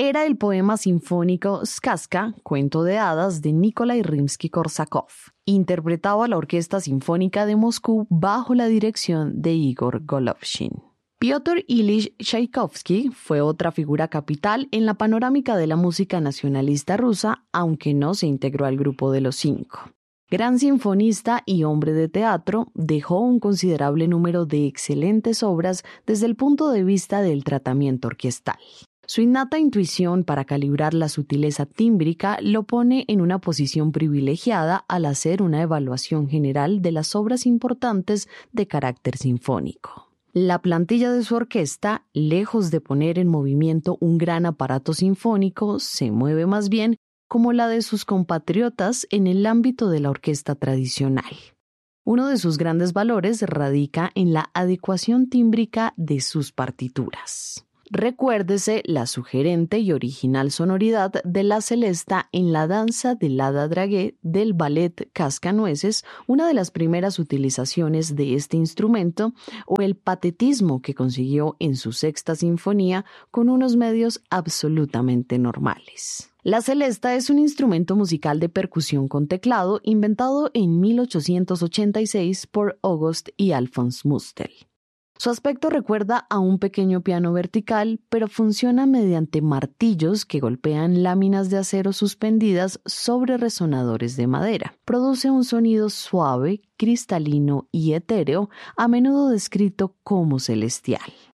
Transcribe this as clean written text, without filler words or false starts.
era el poema sinfónico Сказка, cuento de hadas de Nikolai Rimsky-Korsakov, interpretado a la Orquesta Sinfónica de Moscú bajo la dirección de Igor Golovshin. Piotr Ilich Tchaikovsky fue otra figura capital en la panorámica de la música nacionalista rusa, aunque no se integró al grupo de los 5. Gran sinfonista y hombre de teatro, dejó un considerable número de excelentes obras desde el punto de vista del tratamiento orquestal. Su innata intuición para calibrar la sutileza tímbrica lo pone en una posición privilegiada al hacer una evaluación general de las obras importantes de carácter sinfónico. La plantilla de su orquesta, lejos de poner en movimiento un gran aparato sinfónico, se mueve más bien como la de sus compatriotas en el ámbito de la orquesta tradicional. Uno de sus grandes valores radica en la adecuación tímbrica de sus partituras. Recuérdese la sugerente y original sonoridad de la celesta en la danza de l'Hada Dragée del ballet Cascanueces, una de las primeras utilizaciones de este instrumento, o el patetismo que consiguió en su sexta sinfonía con unos medios absolutamente normales. La celesta es un instrumento musical de percusión con teclado inventado en 1886 por August y Alphonse Mustel. Su aspecto recuerda a un pequeño piano vertical, pero funciona mediante martillos que golpean láminas de acero suspendidas sobre resonadores de madera. Produce un sonido suave, cristalino y etéreo, a menudo descrito como celestial.